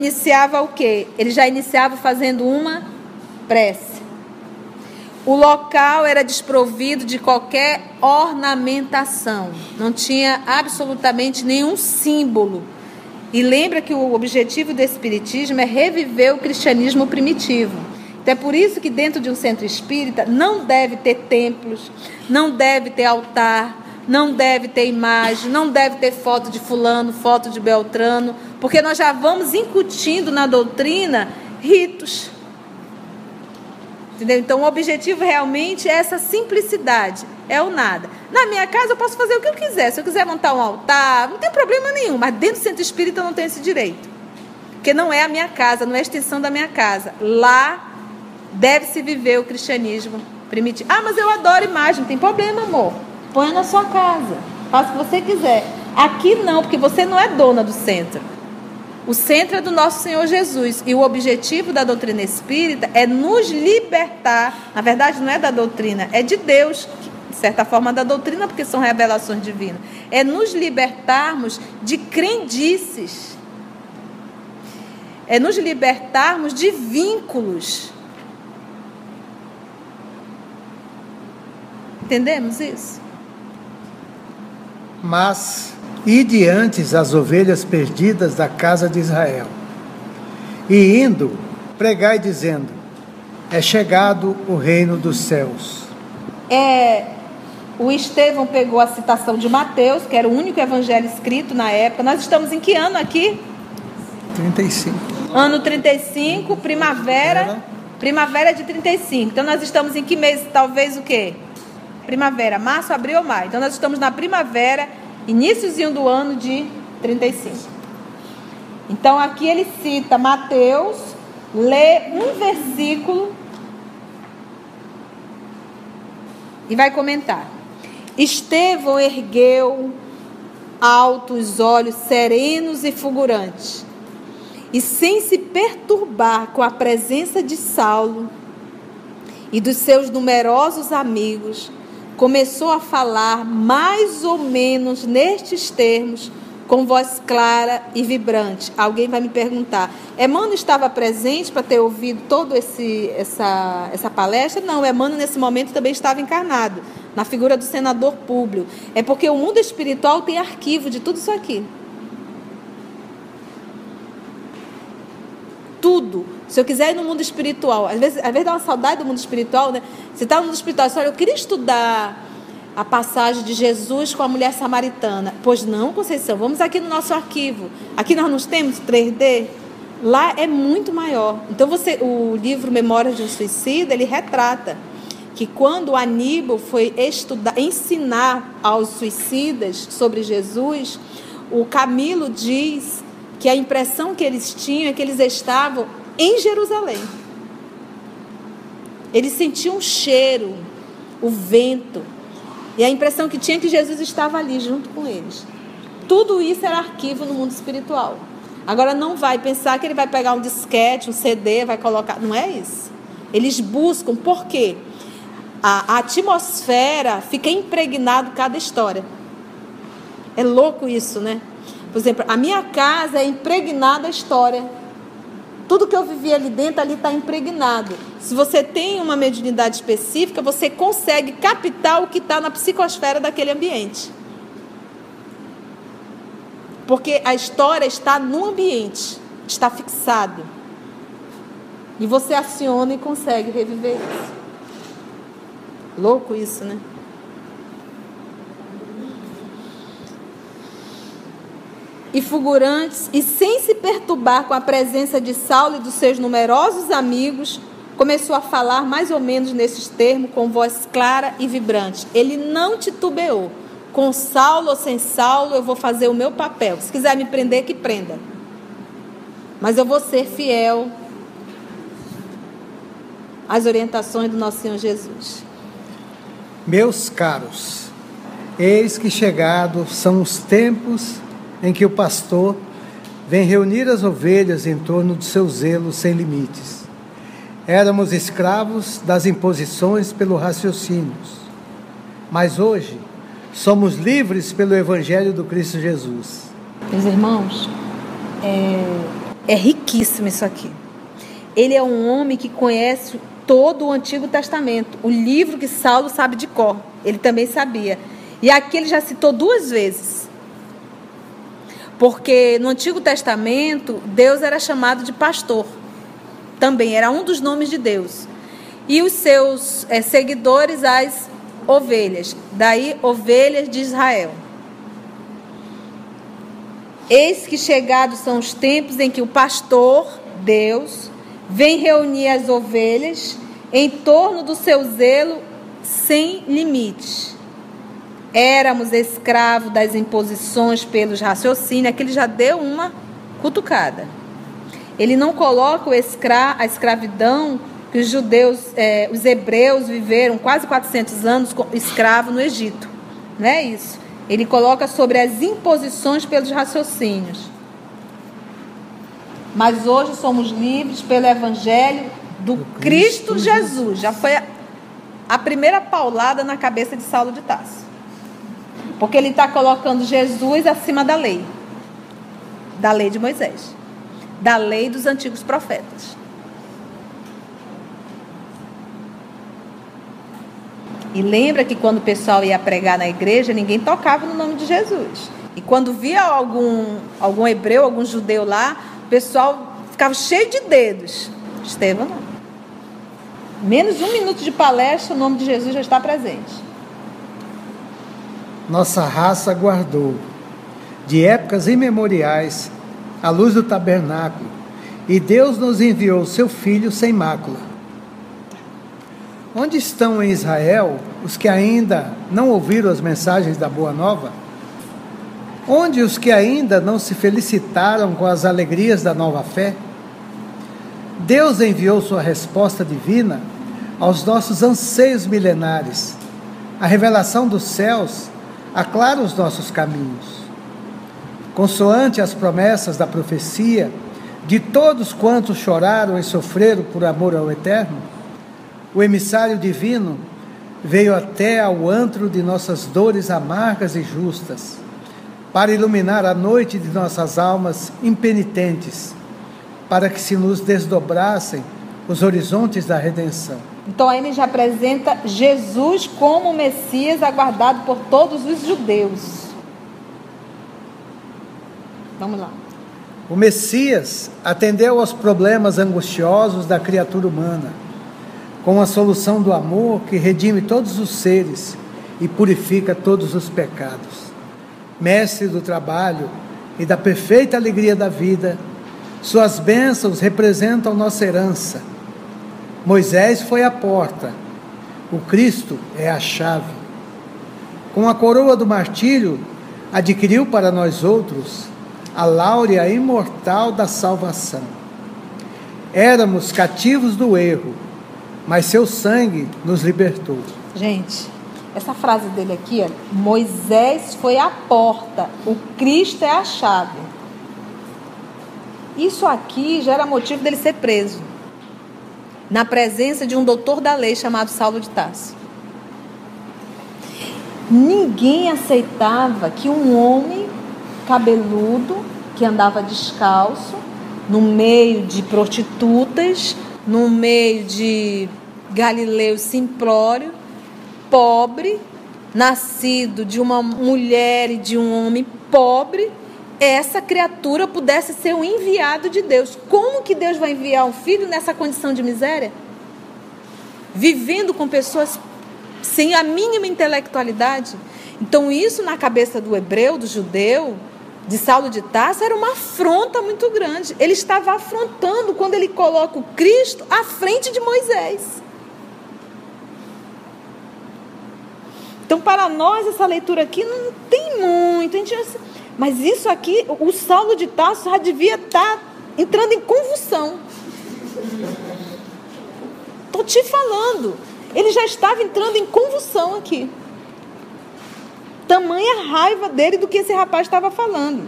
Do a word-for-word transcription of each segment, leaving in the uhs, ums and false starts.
iniciava o quê? Ele já iniciava fazendo uma prece. O local era desprovido de qualquer ornamentação. Não tinha absolutamente nenhum símbolo. E lembra que o objetivo do espiritismo é reviver o cristianismo primitivo. Então é por isso que dentro de um centro espírita não deve ter templos, não deve ter altar, não deve ter imagem, não deve ter foto de fulano, foto de Beltrano, porque nós já vamos incutindo na doutrina ritos. Entendeu? Então o objetivo realmente é essa simplicidade, é o nada. Na minha casa eu posso fazer o que eu quiser, se eu quiser montar um altar, não tem problema nenhum, mas dentro do centro espírita eu não tenho esse direito, porque não é a minha casa, não é a extensão da minha casa. Lá deve-se viver o cristianismo primitivo. Ah, mas eu adoro imagem, não tem problema, amor, põe na sua casa, faça o que você quiser. Aqui não, porque você não é dona do centro. O centro é do nosso Senhor Jesus. E o objetivo da doutrina espírita é nos libertar. Na verdade, não é da doutrina, é de Deus. De certa forma, da doutrina, porque são revelações divinas. É nos libertarmos de crendices. É nos libertarmos de vínculos. Entendemos isso? Mas ide antes as ovelhas perdidas da casa de Israel. E indo, pregai dizendo: é chegado o reino dos céus. É, o Estevão pegou a citação de Mateus, que era o único evangelho escrito na época. Nós estamos em que ano aqui? trinta e cinco. Ano trinta e cinco, primavera. Primavera de trinta e cinco. Então nós estamos em que mês? Talvez o quê? Primavera, março, abril ou maio. Então nós estamos na primavera, iníciozinho do ano de trinta e cinco. Então aqui ele cita Mateus, lê um versículo e vai comentar. Estevão ergueu alto os olhos serenos e fulgurantes, e sem se perturbar com a presença de Saulo e dos seus numerosos amigos, começou a falar mais ou menos nestes termos, com voz clara e vibrante. Alguém vai me perguntar, Emmanuel estava presente para ter ouvido toda essa, essa palestra? Não, Emmanuel nesse momento também estava encarnado, na figura do senador Públio. É porque o mundo espiritual tem arquivo de tudo isso aqui. Tudo. Se eu quiser ir no mundo espiritual, às vezes, às vezes dá uma saudade do mundo espiritual, né? Você está no mundo espiritual, você olha, eu queria estudar a passagem de Jesus com a mulher samaritana. Pois não, Conceição, vamos aqui no nosso arquivo. Aqui nós não temos três D. Lá é muito maior. Então você, o livro Memórias de um Suicida, ele retrata que quando Aníbal foi estudar, ensinar aos suicidas sobre Jesus, o Camilo diz que a impressão que eles tinham é que eles estavam em Jerusalém. Eles sentiam o cheiro, o vento, e a impressão que tinha é que Jesus estava ali junto com eles. Tudo isso era arquivo no mundo espiritual. Agora não vai pensar que ele vai pegar um disquete, um C D, vai colocar. Não é isso. Eles buscam, por quê? A, a atmosfera fica impregnada cada história. É louco isso, né? Por exemplo, a minha casa é impregnada a história. Tudo que eu vivi ali dentro, ali está impregnado. Se você tem uma mediunidade específica, você consegue captar o que está na psicosfera daquele ambiente. Porque a história está no ambiente, está fixado. E você aciona e consegue reviver isso. Louco isso, né? E fulgurantes, e sem se perturbar com a presença de Saulo e dos seus numerosos amigos, começou a falar mais ou menos nesses termos, com voz clara e vibrante. Ele não titubeou. Com Saulo ou sem Saulo, eu vou fazer o meu papel. Se quiser me prender, que prenda. Mas eu vou ser fiel às orientações do nosso Senhor Jesus. Meus caros, eis que chegados são os tempos em que o pastor vem reunir as ovelhas em torno do seu zelo sem limites. Éramos escravos das imposições pelo raciocínio, mas hoje somos livres pelo Evangelho do Cristo Jesus. Meus irmãos, é, É riquíssimo isso aqui. Ele é um homem que conhece todo o Antigo Testamento, o livro que Saulo sabe de cor. Ele também sabia. E aqui ele já citou duas vezes. Porque no Antigo Testamento, Deus era chamado de pastor. Também era um dos nomes de Deus. E os seus é, seguidores, as ovelhas. Daí, ovelhas de Israel. Eis que chegados são os tempos em que o pastor, Deus, vem reunir as ovelhas em torno do seu zelo sem limites. Éramos escravos das imposições pelos raciocínios. Aqui ele já deu uma cutucada. Ele não coloca o escra, a escravidão que os judeus, é, os hebreus viveram quase quatrocentos anos escravos no Egito. Não é isso. Ele coloca sobre as imposições pelos raciocínios. Mas hoje somos livres pelo Evangelho do, do Cristo, Cristo Jesus. Jesus. Já foi a, a primeira paulada na cabeça de Saulo de Tarso. Porque ele está colocando Jesus acima da lei. Da lei de Moisés. Da lei dos antigos profetas. E lembra que quando o pessoal ia pregar na igreja, ninguém tocava no nome de Jesus. E quando via algum, algum hebreu, algum judeu lá, o pessoal ficava cheio de dedos. Estevão não. Menos um minuto de palestra, o nome de Jesus já está presente. Nossa raça guardou, de épocas imemoriais, a luz do tabernáculo, e Deus nos enviou seu Filho sem mácula. Onde estão em Israel os que ainda não ouviram as mensagens da Boa Nova? Onde os que ainda não se felicitaram com as alegrias da nova fé? Deus enviou sua resposta divina aos nossos anseios milenares. A revelação dos céus aclara os nossos caminhos. Consoante as promessas da profecia de todos quantos choraram e sofreram por amor ao Eterno, o emissário divino veio até ao antro de nossas dores amargas e justas, para iluminar a noite de nossas almas impenitentes, para que se nos desdobrassem os horizontes da redenção. Então aí ele já apresenta Jesus como o Messias aguardado por todos os judeus. Vamos lá. O Messias atendeu aos problemas angustiosos da criatura humana, com a solução do amor que redime todos os seres e purifica todos os pecados. Mestre do trabalho e da perfeita alegria da vida, suas bênçãos representam nossa herança. Moisés foi a porta, o Cristo é a chave. Com a coroa do martírio, adquiriu para nós outros a láurea imortal da salvação. Éramos cativos do erro, mas seu sangue nos libertou. Gente, essa frase dele aqui, ó, Moisés foi a porta, o Cristo é a chave. Isso aqui já era motivo dele ser preso, na presença de um doutor da lei chamado Saulo de Tarso. Ninguém aceitava que um homem cabeludo, que andava descalço, no meio de prostitutas, no meio de Galileu simplório, pobre, nascido de uma mulher e de um homem pobre, essa criatura pudesse ser um enviado de Deus. Como que Deus vai enviar um filho nessa condição de miséria? Vivendo com pessoas sem a mínima intelectualidade? Então isso na cabeça do hebreu, do judeu, de Saulo de Tarso, era uma afronta muito grande. Ele estava afrontando quando ele coloca o Cristo à frente de Moisés. Então, para nós, essa leitura aqui não tem muito. A gente, mas isso aqui, o Saulo de Tarso já devia estar entrando em convulsão. Estou te falando. Ele já estava entrando em convulsão aqui. Tamanha raiva dele do que esse rapaz estava falando.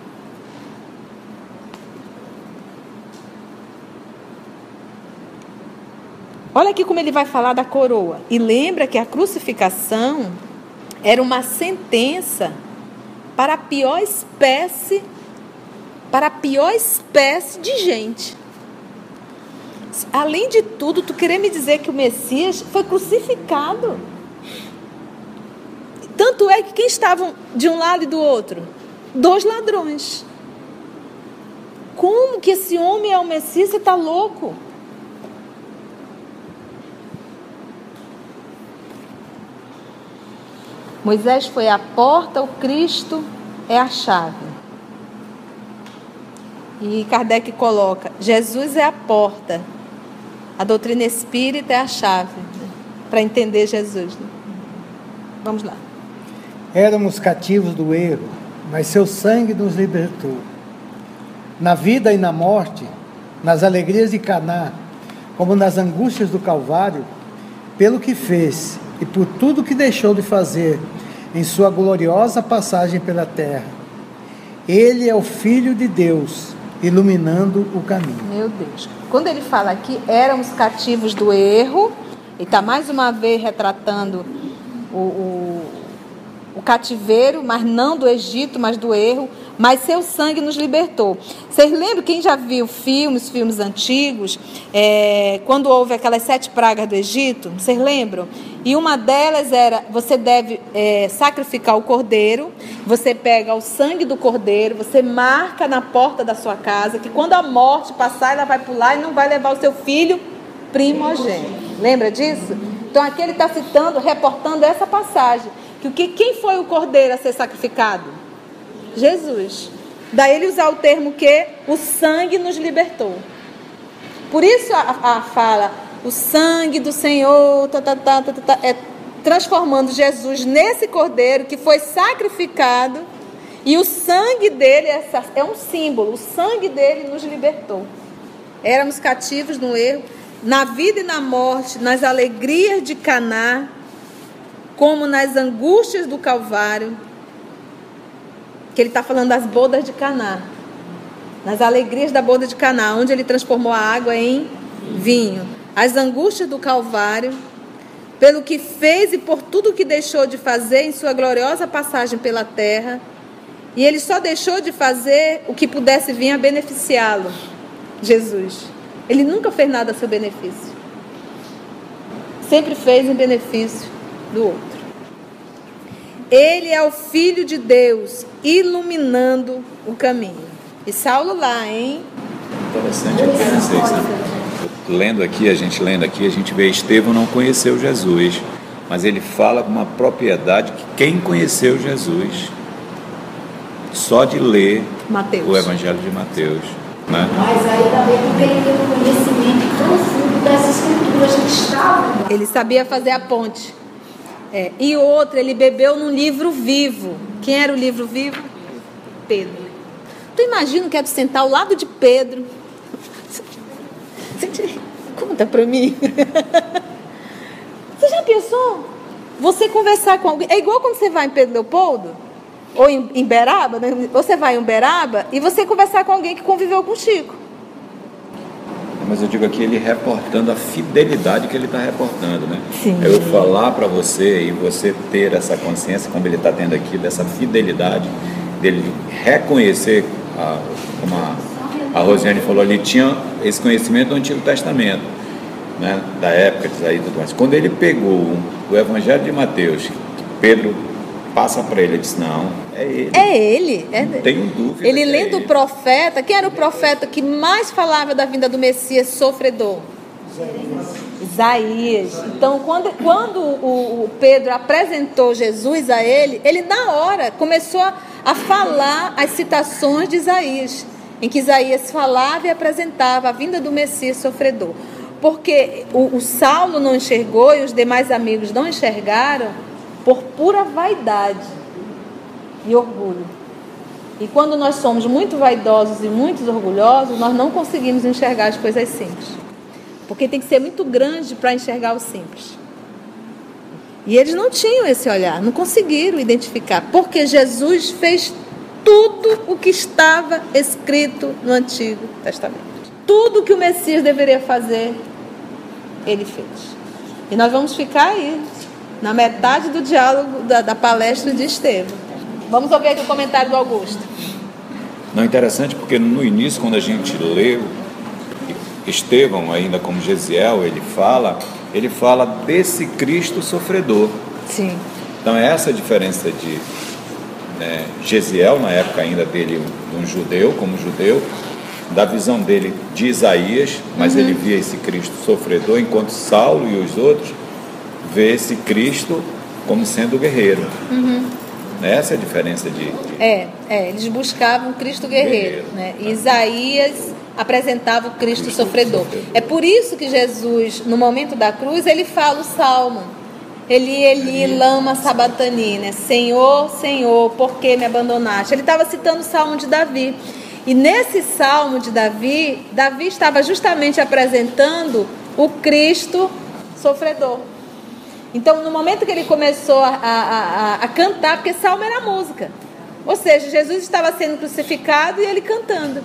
Olha aqui como ele vai falar da coroa. E lembra que a crucificação era uma sentença para a pior espécie para a pior espécie de gente. Além de tudo, tu querer me dizer que o Messias foi crucificado? Tanto é que quem estavam de um lado e do outro? Dois ladrões. Como que esse homem é o Messias? Você está louco? Moisés foi a porta, o Cristo é a chave. E Kardec coloca, Jesus é a porta, a doutrina espírita é a chave, né, para entender Jesus. Né? Vamos lá. Éramos cativos do erro, mas seu sangue nos libertou. Na vida e na morte, nas alegrias de Caná, como nas angústias do Calvário, pelo que fez e por tudo que deixou de fazer em sua gloriosa passagem pela terra. Ele é o Filho de Deus, iluminando o caminho. Meu Deus. Quando ele fala aqui, éramos cativos do erro, ele está mais uma vez retratando o, o, o cativeiro, mas não do Egito, mas do erro, mas seu sangue nos libertou. Vocês lembram, quem já viu filmes, filmes antigos, é, quando houve aquelas sete pragas do Egito, vocês lembram? E uma delas era, você deve é, sacrificar o cordeiro, você pega o sangue do cordeiro, você marca na porta da sua casa, que quando a morte passar, ela vai pular e não vai levar o seu filho primogênito. Lembra disso? Então aqui ele está citando, reportando essa passagem, que, que quem foi o cordeiro a ser sacrificado? Jesus. Daí ele usar o termo que o sangue nos libertou. Por isso a, a fala, o sangue do Senhor, tá, tá, tá, tá, tá, é transformando Jesus nesse cordeiro que foi sacrificado, e o sangue dele é, é um símbolo, o sangue dele nos libertou. Éramos cativos no erro, na vida e na morte, nas alegrias de Caná, como nas angústias do Calvário, que ele está falando das bodas de Caná, nas alegrias da boda de Caná, onde ele transformou a água em vinho. As angústias do Calvário, pelo que fez e por tudo que deixou de fazer em sua gloriosa passagem pela terra, e ele só deixou de fazer o que pudesse vir a beneficiá-lo, Jesus. Ele nunca fez nada a seu benefício, sempre fez em benefício do outro. Ele é o Filho de Deus, iluminando o caminho. E Saulo lá, hein? Interessante a diferença, né? Lendo aqui, a gente lendo aqui, a gente vê Estevão não conheceu Jesus, mas ele fala com uma propriedade que quem conheceu Jesus, só de ler Mateus. O Evangelho de Mateus, né? Mas aí também porque ele teve um conhecimento profundo das escrituras que estavam. Ele sabia fazer a ponte. É, e outro, ele bebeu num livro vivo. Quem era o livro vivo? Pedro. Tu imagina que é de sentar ao lado de Pedro? Conta pra mim. Você já pensou? Você conversar com alguém. É igual quando você vai em Pedro Leopoldo, ou em, em Beraba, né? Você vai em Beraba e você conversar com alguém que conviveu com o Chico. Mas eu digo aqui, ele reportando a fidelidade que ele está reportando, né? Sim. Eu falar para você e você ter essa consciência, como ele está tendo aqui, dessa fidelidade, dele reconhecer, a, como a, a Rosiane falou ali, tinha esse conhecimento do Antigo Testamento, né? Da época de Isaías e tudo mais. Quando ele pegou o Evangelho de Mateus, que Pedro passa para ele, ele disse, não, é ele. É ele. É... Não tenho dúvida. Ele é lendo ele. o profeta, quem era o profeta que mais falava da vinda do Messias sofredor? Isaías. Isaías. Então, quando, quando o, o Pedro apresentou Jesus a ele, ele na hora começou a, a falar as citações de Isaías, em que Isaías falava e apresentava a vinda do Messias sofredor. Porque o, o Saulo não enxergou e os demais amigos não enxergaram por pura vaidade e orgulho. E quando nós somos muito vaidosos e muito orgulhosos, nós não conseguimos enxergar as coisas simples. Porque tem que ser muito grande para enxergar o simples. E eles não tinham esse olhar, não conseguiram identificar. Porque Jesus fez tudo o que estava escrito no Antigo Testamento. Tudo que o Messias deveria fazer, ele fez. E nós vamos ficar aí, na metade do diálogo da, da palestra de Estevão. Vamos ouvir aqui o comentário do Augusto. Não é interessante porque no início, quando a gente leu Estevão, ainda como Gesiel, ele fala, ele fala desse Cristo sofredor. Sim. Então é essa a diferença de né, Gesiel, na época ainda dele, um judeu, como judeu, da visão dele de Isaías, mas uhum. ele via esse Cristo sofredor, enquanto Saulo e os outros vê esse Cristo como sendo guerreiro. Uhum. Essa é a diferença de... de... É, é, eles buscavam o Cristo guerreiro, guerreiro né? E Isaías apresentava o Cristo, Cristo sofredor. sofredor. É por isso que Jesus, no momento da cruz, ele fala o Salmo. Eli, Eli, lama sabatani, né? Senhor, Senhor, por que me abandonaste? Ele estava citando o Salmo de Davi. E nesse Salmo de Davi, Davi estava justamente apresentando o Cristo sofredor. Então, no momento que ele começou a, a, a, a cantar, porque Salmo era música. Ou seja, Jesus estava sendo crucificado e ele cantando.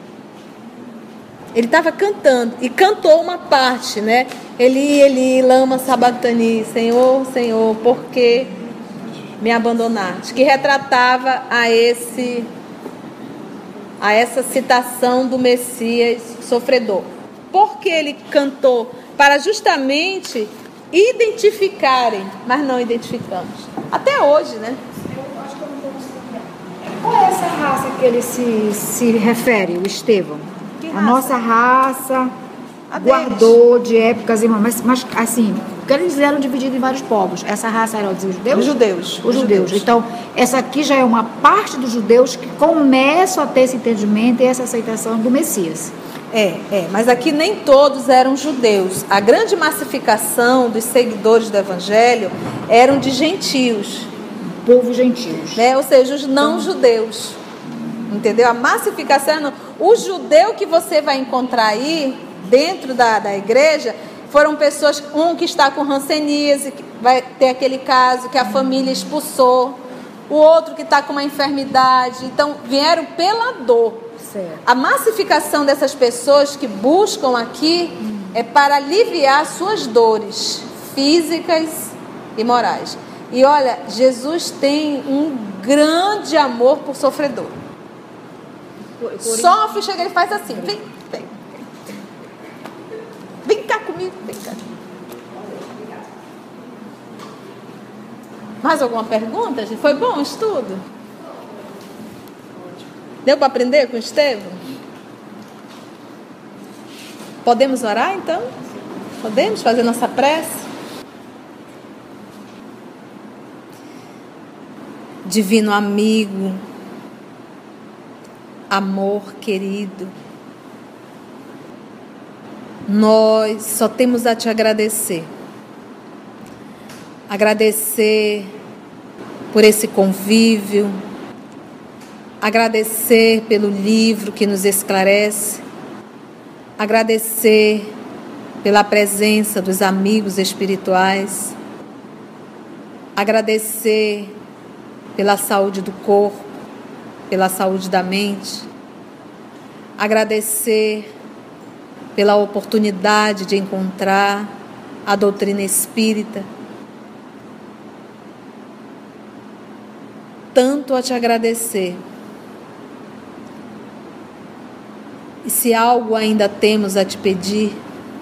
Ele estava cantando e cantou uma parte, né? Eli, Eli, lama sabatani, Senhor, Senhor, por que me abandonaste? Que retratava a, esse, a essa citação do Messias sofredor. Por que ele cantou? Para justamente identificarem, mas não identificamos. Até hoje, né? Eu acho que eu não vou conseguir. Qual é essa raça que ele se, se refere, o Estevão? Que a raça? nossa raça a guardou deles. De épocas irmãs, mas, mas assim, porque eles eram divididos em vários povos. Essa raça era os judeus? Os judeus. Os, os judeus. judeus. Então, essa aqui já é uma parte dos judeus que começam a ter esse entendimento e essa aceitação do Messias. É, é, mas aqui nem todos eram judeus. A grande massificação dos seguidores do Evangelho eram de gentios. Povos gentios. Né? Ou seja, os não judeus. Entendeu? A massificação... Não. O judeu que você vai encontrar aí, dentro da, da igreja, foram pessoas... Um que está com hanseníase, que vai ter aquele caso que a família expulsou. O outro que está com uma enfermidade. Então, vieram pela dor. Certo. A massificação dessas pessoas que buscam aqui hum. é para aliviar suas dores físicas e morais. E olha, Jesus tem um grande amor por sofredor. Por, por Sofre, chega, ele faz assim, vem, vem. Vem cá comigo, vem cá. Mais alguma pergunta, gente? Foi bom o estudo? Deu para aprender com o Estevão? Podemos orar, então? Podemos fazer nossa prece? Divino amigo, amor querido, nós só temos a te agradecer. Agradecer por esse convívio, agradecer pelo livro que nos esclarece, agradecer pela presença dos amigos espirituais, agradecer pela saúde do corpo, pela saúde da mente, agradecer pela oportunidade de encontrar a doutrina espírita. Tanto a te agradecer. E se algo ainda temos a te pedir,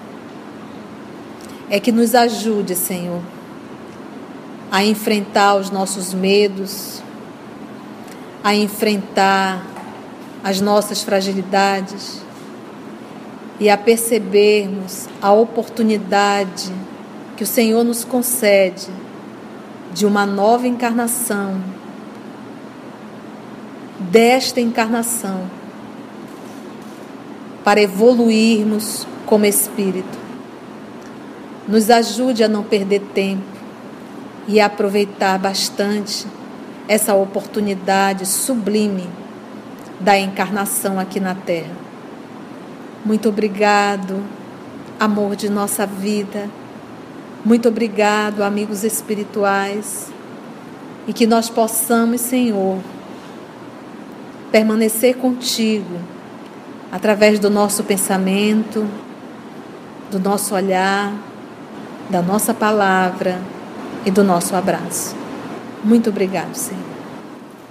é que nos ajude, Senhor, a enfrentar os nossos medos, a enfrentar as nossas fragilidades e a percebermos a oportunidade que o Senhor nos concede de uma nova encarnação, desta encarnação, para evoluirmos como espírito. Nos ajude a não perder tempo e a aproveitar bastante essa oportunidade sublime da encarnação aqui na Terra. Muito obrigado, amor de nossa vida. Muito obrigado, amigos espirituais. E que nós possamos, Senhor, permanecer contigo através do nosso pensamento, do nosso olhar, da nossa palavra e do nosso abraço. Muito obrigado, Senhor.